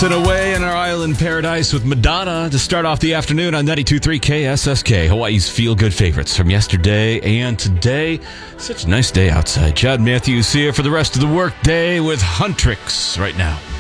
Dancing away in our island paradise with Madonna to start off the afternoon on 92.3 KSSK, Hawaii's feel-good favorites from yesterday and today. Such a nice day outside. Chad Matthews here for the rest of the work day with Huntrix right now.